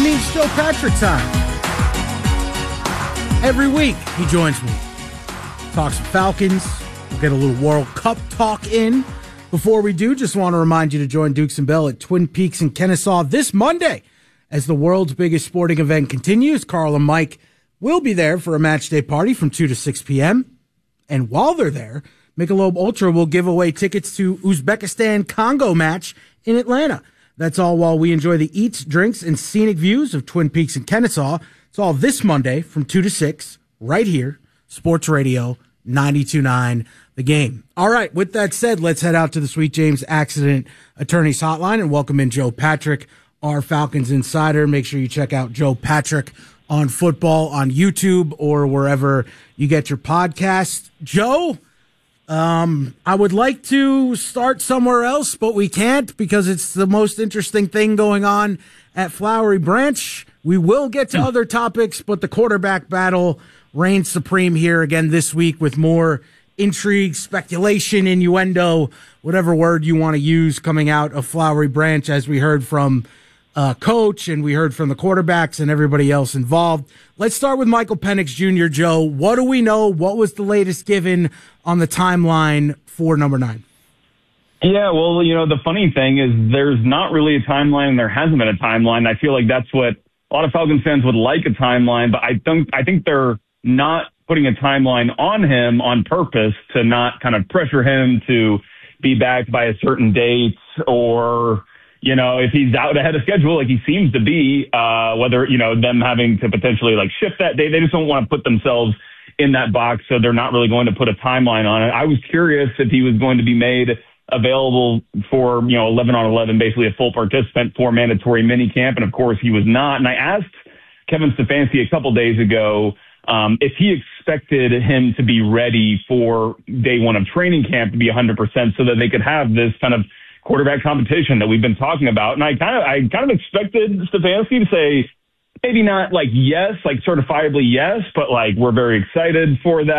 means Joe Patrick time. Every week he joins me. Talks some Falcons. We'll get a little World Cup talk in. Before we do, just want to remind you to join Dukes and Bell at Twin Peaks in Kennesaw this Monday as the world's biggest sporting event continues. Carl and Mike will be there for a match day party from 2 to 6 p.m. And while they're there, Michelob Ultra will give away tickets to Uzbekistan-Congo match in Atlanta. That's all while we enjoy the eats, drinks, and scenic views of Twin Peaks in Kennesaw. It's all this Monday from 2 to 6, right here, Sports Radio 92.9 The Game. All right, with that said, let's head out to the Sweet James Accident Attorneys Hotline and welcome in Joe Patrick, our Falcons insider. Make sure you check out Joe Patrick on football on YouTube or wherever you get your podcast. Joe, I would like to start somewhere else, but we can't because it's the most interesting thing going on at Flowery Branch. We will get to other topics, but the quarterback battle reigns supreme here again this week with more intrigue, speculation, innuendo, whatever word you want to use coming out of Flowery Branch, as we heard from coach and we heard from the quarterbacks and everybody else involved. Let's start with Michael Penix Jr. Joe, what do we know? What was the latest given on the timeline for number 9? Yeah, well, the funny thing is there's not really a timeline and there hasn't been a timeline. I feel like that's what a lot of Falcons fans would like, a timeline, but I think they're not putting a timeline on him on purpose to not kind of pressure him to be back by a certain date or, if he's out ahead of schedule, like he seems to be, whether, them having to potentially shift that day, they just don't want to put themselves in that box. So they're not really going to put a timeline on it. I was curious if he was going to be made available for, 11 on 11, basically a full participant for mandatory minicamp. And of course he was not. And I asked Kevin Stefanski a couple days ago, if he expected him to be ready for day one of training camp to be 100% so that they could have this kind of quarterback competition that we've been talking about. And I kind of expected Stefanski to say maybe not yes, certifiably yes, but we're very excited for that.